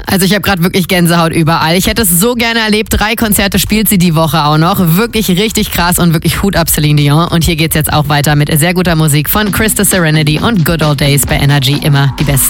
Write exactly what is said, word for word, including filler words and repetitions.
Also ich habe gerade wirklich Gänsehaut überall. Ich hätte es so gerne erlebt. Drei Konzerte spielt sie die Woche auch noch. Wirklich richtig krass und wirklich Hut ab Celine Dion. Und hier geht's jetzt auch weiter mit sehr guter Musik von Krista Serenity und Good Old Days bei Energy. Immer die besten.